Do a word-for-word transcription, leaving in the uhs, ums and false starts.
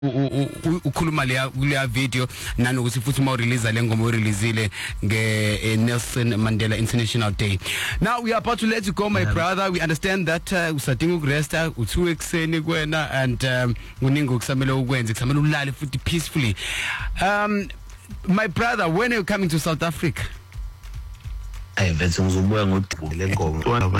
ukhuluma leya kuleya video nanokuthi futhi uma release le ngoma ureleasile nge Nelson Mandela International Day. Now we are about to let you go, my yeah. brother. We understand that uh, usadinga ukuresta uthu ekseni kwena and um, uningi ukusamela ukwenza kusamela ulale futhi peacefully. Um my brother, when are you coming to South Africa? Hey, bethu ngizobuya ngodile ngoma.